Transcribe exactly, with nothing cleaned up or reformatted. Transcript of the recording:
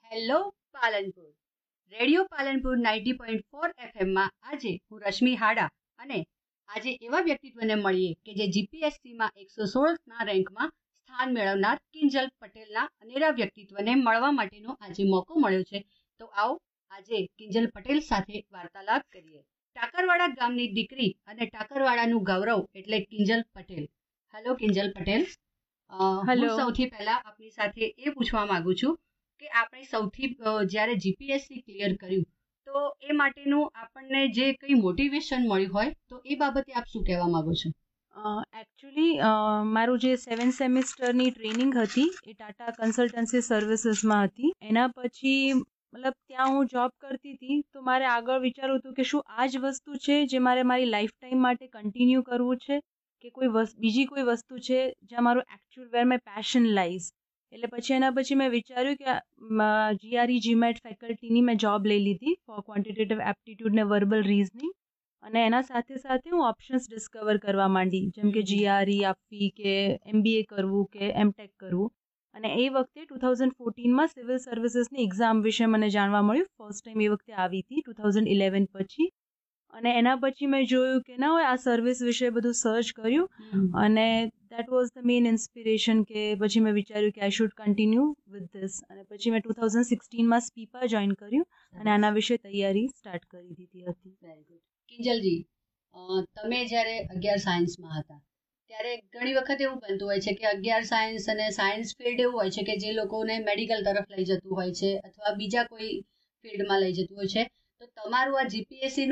Hello Palanpur. Radio Palanpur ninety point four એફએમમાં આજે હું રશ્મિ હાડા અને આજે એવા વ્યક્તિત્વને મળીએ કે જે જીપીએસસીમાં એકસો સોળના રેન્કમાં સ્થાન મેળવનાર કિંજલ પટેલના અનેરા વ્યક્તિત્વને મળવા માટેનો આજે મોકો મળ્યો છે. તો આવો આજે કિંજલ પટેલ સાથે વાર્તાલાપ કરીએ. ટાકરવાડા ગામની દીકરી અને ટાકરવાડાનું ગૌરવ એટલે કિંજલ પટેલ. હેલો કિંજલ પટેલ. હું સૌથી પહેલા આપની સાથે એ પૂછવા માંગુ છું કે આપણે સૌથી જ્યારે જીપીએસસી ક્લિયર કર્યું તો એ માટેનું આપણને જે કંઈ મોટિવેશન મળ્યું હોય તો એ બાબતે આપ શું કહેવા માંગો છો? એકચ્યુઅલી મારું જે સેવન સેમિસ્ટરની ટ્રેનિંગ હતી એ ટાટા કન્સલ્ટન્સી સર્વિસીસમાં હતી. એના પછી મતલબ ત્યાં હું જોબ કરતી હતી તો મારે આગળ વિચારવું હતું કે શું આ જ વસ્તુ છે જે મારે મારી લાઈફ ટાઈમ માટે કન્ટિન્યુ કરવું છે કે કોઈ બીજી કોઈ વસ્તુ છે જ્યાં મારું actual wear my passion lies. એટલે પછી એના પછી મેં વિચાર્યું કે જીઆરઈ જીમેટ ફેકલ્ટીની મેં જોબ લઈ લીધી ફોર ક્વોન્ટિટેટિવ એપ્ટિટ્યૂડ ને વર્બલ રીઝનિંગ. અને એના સાથે સાથે હું ઓપ્શન્સ ડિસ્કવર કરવા માંડી, જેમ કે જીઆરઈ આપવી કે એમબીએ કરવું કે એમટેક કરવું. અને એ વખતે ટુ થાઉઝન્ડ ફોર્ટીનમાં સિવિલ સર્વિસીસની એક્ઝામ વિશે મને જાણવા મળ્યું. ફર્સ્ટ ટાઈમ એ વખતે આવી હતી ટુ થાઉઝન્ડ ઇલેવન પછી. અને એના પછી મેં જોયું કે ના હોય આ સર્વિસ વિશે બધું સર્ચ કર્યું અને that was the main inspiration કે પછી મેં વિચાર્યું કે I should continue with this. અને પછી મેં ટુ થાઉઝન્ડ સિક્સટીનમાં સ્પીપા જોઈન કર્યું અને આના વિશે તૈયારી સ્ટાર્ટ કરી દીધી હતી. Very good. કિંજલજી, તમે જ્યારે અગિયાર સાયન્સમાં હતા ત્યારે ઘણી વખત એવું બનતું હોય છે કે અગિયાર સાયન્સ અને સાયન્સ ફિલ્ડ એવું હોય છે કે જે લોકોને મેડિકલ તરફ લઈ જતું હોય છે અથવા બીજા કોઈ ફિલ્ડમાં લઈ જતું હોય છે. તો તમારું આ જીપીએસસી